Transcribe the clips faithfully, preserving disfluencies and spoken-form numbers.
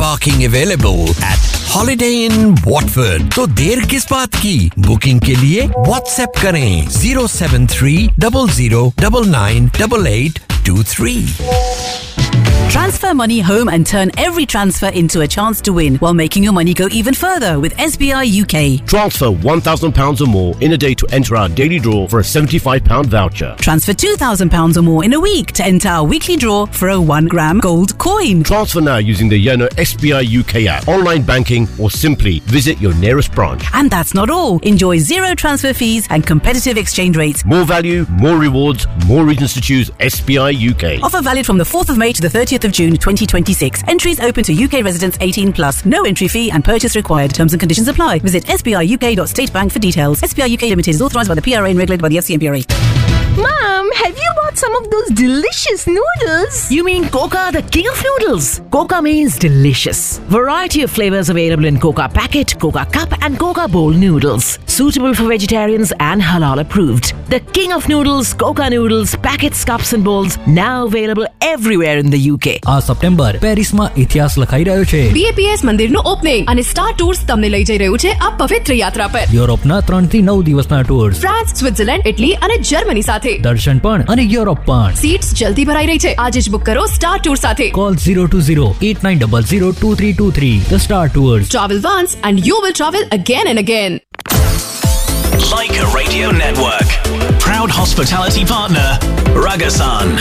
parking available at Holiday Inn Watford. तो देर किस बात की? बुकिंग के लिए WhatsApp करें zero seven three zero zero nine nine eight eight two three. Transfer money home and turn every transfer into a chance to win while making your money go even further with S B I U K. Transfer one thousand pounds or more in a day to enter our daily draw for a seventy-five pound voucher. Transfer two thousand pounds or more in a week to enter our weekly draw for a one gram gold coin. Transfer now using the Yono S B I U K app, online banking, or simply visit your nearest branch. And that's not all. Enjoy zero transfer fees and competitive exchange rates. More value, more rewards, more reasons to choose S B I U K. Offer valid from the fourth of May to the thirtieth of June twenty twenty-six. Entries open to U K residents eighteen plus. No entry fee and purchase required. Terms and conditions apply. Visit s b i u k dot state bank for details. S B I U K Limited is authorised by the P R A and regulated by the F C M P R A. Mom, have you bought some of those delicious noodles? You mean Coca, the king of noodles? Coca means delicious. Variety of flavors available in Coca packet, Coca cup and Coca bowl noodles. Suitable for vegetarians and halal approved. The king of noodles, Coca noodles, packets, cups and bowls now available everywhere in the U K. આ September પેરિસમાં ઇતિહાસ લખાઈ રહ્યો છે. B A P S મંદિરનું opening અને star tours તમને લઈ જઈ રહ્યું છે આ પવિત્ર યાત્રા પર. યુરોપના ત્રણ થી નવ દિવસના ટૂર્સ. ફ્રાન્સ, સ્વિટ્ઝરલેન્ડ, ઇટલી અને જર્મની સાથે. દર્શન પણ અને યુરોપ પણ. સીટ્સ જલ્દી ભરાઈ રહી છે. આજે જ બુક કરો સ્ટાર ટૂર સાથે. Call zero two zero eight nine zero zero two three two three. The Star Tours. Travel once and you will travel again and again. Leica Radio Network. Proud hospitality partner, Ragasan.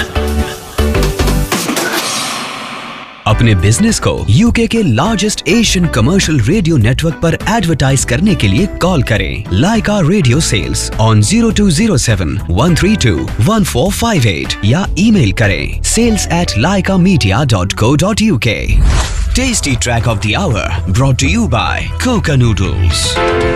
अपने business को UK के largest Asian commercial radio network पर advertise करने के लिए call करें लाइका radio sales on zero two zero seven one three two one four five eight या email करें sales at laika media dot co dot uk. Tasty track of the hour brought to you by Coca Noodles.